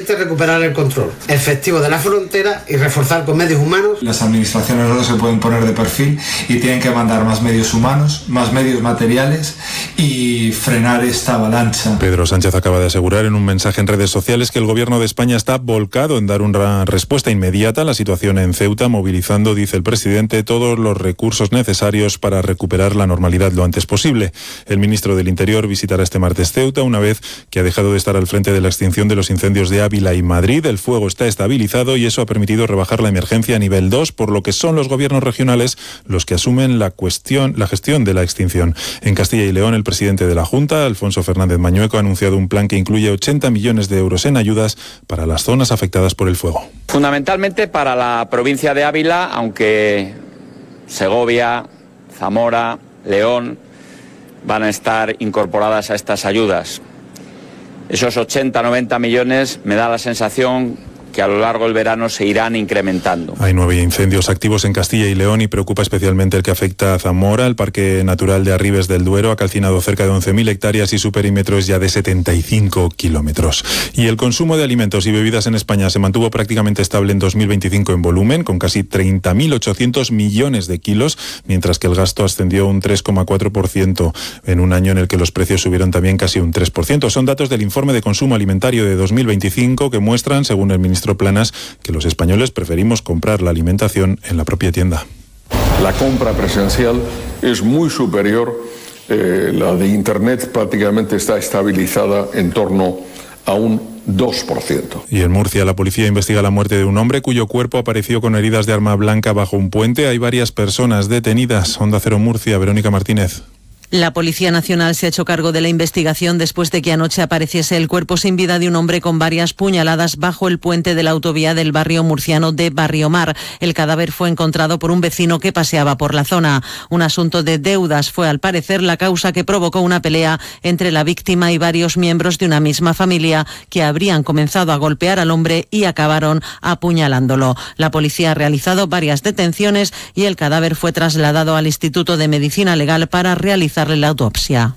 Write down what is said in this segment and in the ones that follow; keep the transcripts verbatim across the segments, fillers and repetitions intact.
urgente recuperar el control efectivo de la frontera y reforzar con medios humanos. Las administraciones no se pueden poner de perfil y tienen que mandar más medios humanos, más medios materiales y frenar esta avalancha. Pedro Sánchez acaba de asegurar en un mensaje en redes sociales que el gobierno de España está volcado en dar una respuesta inmediata a la situación en Ceuta, movilizando, dice el presidente, todos los recursos necesarios para recuperar la normalidad lo antes posible. El ministro del Interior visitará este martes Ceuta, una vez que ha dejado de estar al frente de la extinción de los incendios de Ávila y Madrid. El fuego está estabilizado y eso ha permitido rebajar la emergencia a nivel dos, por lo que son los gobiernos regionales los que asumen la cuestión, la gestión de la extinción. En Castilla y León, el presidente de la Junta, Alfonso Fernández Mañueco, ha anunciado un plan que incluye ochenta millones de euros en ayudas para las zonas afectadas por el fuego. Fundamentalmente para la provincia de Ávila, aunque Segovia, Zamora, León van a estar incorporadas a estas ayudas. Esos ochenta a noventa millones me da la sensación que a lo largo del verano se irán incrementando. Hay nueve incendios activos en Castilla y León y preocupa especialmente el que afecta a Zamora. El Parque Natural de Arribes del Duero ha calcinado cerca de once mil hectáreas y su perímetro es ya de setenta y cinco kilómetros. Y el consumo de alimentos y bebidas en España se mantuvo prácticamente estable en dos mil veinticinco en volumen, con casi treinta mil ochocientos millones de kilos, mientras que el gasto ascendió un tres coma cuatro por ciento en un año en el que los precios subieron también casi un tres por ciento. Son datos del informe de consumo alimentario de dos mil veinticinco que muestran, según el ministro Planas, que los españoles preferimos comprar la alimentación en la propia tienda. La compra presencial es muy superior, eh, la de Internet prácticamente está estabilizada en torno a un dos por ciento. Y en Murcia la policía investiga la muerte de un hombre cuyo cuerpo apareció con heridas de arma blanca bajo un puente. Hay varias personas detenidas. Onda Cero Murcia, Verónica Martínez. La Policía Nacional se ha hecho cargo de la investigación después de que anoche apareciese el cuerpo sin vida de un hombre con varias puñaladas bajo el puente de la autovía del barrio murciano de Barriomar. El cadáver fue encontrado por un vecino que paseaba por la zona. Un asunto de deudas fue al parecer la causa que provocó una pelea entre la víctima y varios miembros de una misma familia que habrían comenzado a golpear al hombre y acabaron apuñalándolo. La policía ha realizado varias detenciones y el cadáver fue trasladado al Instituto de Medicina Legal para realizar la autopsia.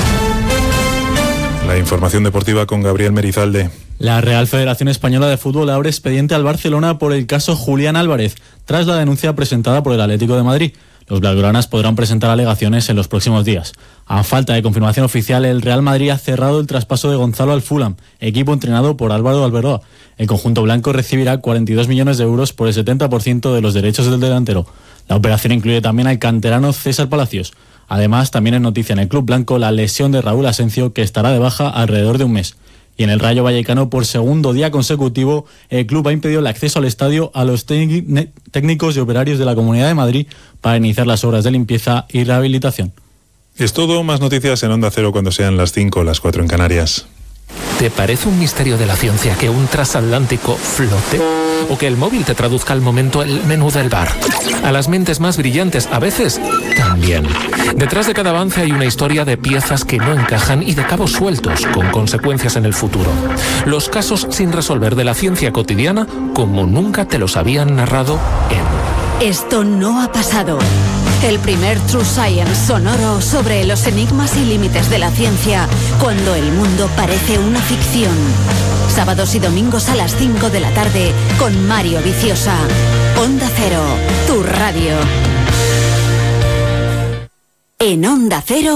La información deportiva con Gabriel Merizalde. La Real Federación Española de Fútbol abre expediente al Barcelona por el caso Julián Álvarez, tras la denuncia presentada por el Atlético de Madrid. Los blaugranas podrán presentar alegaciones en los próximos días. A falta de confirmación oficial, el Real Madrid ha cerrado el traspaso de Gonzalo al Fulham, equipo entrenado por Álvaro Alberoa. El conjunto blanco recibirá cuarenta y dos millones de euros por el setenta por ciento de los derechos del delantero. La operación incluye también al canterano César Palacios. Además, también es noticia en el club blanco la lesión de Raúl Asencio, que estará de baja alrededor de un mes. Y en el Rayo Vallecano, por segundo día consecutivo, el club ha impedido el acceso al estadio a los técnicos y operarios de la Comunidad de Madrid para iniciar las obras de limpieza y rehabilitación. Es todo, más noticias en Onda Cero cuando sean las cinco o las cuatro en Canarias. ¿Te parece un misterio de la ciencia que un transatlántico flote? ¿O que el móvil te traduzca al momento el menú del bar? A las mentes más brillantes, a veces, también. Detrás de cada avance hay una historia de piezas que no encajan y de cabos sueltos, con consecuencias en el futuro. Los casos sin resolver de la ciencia cotidiana, como nunca te los habían narrado en... Esto no ha pasado. El primer True Science sonoro sobre los enigmas y límites de la ciencia cuando el mundo parece una ficción. Sábados y domingos a las cinco de la tarde con Mario Viciosa. Onda Cero, tu radio. En Onda Cero.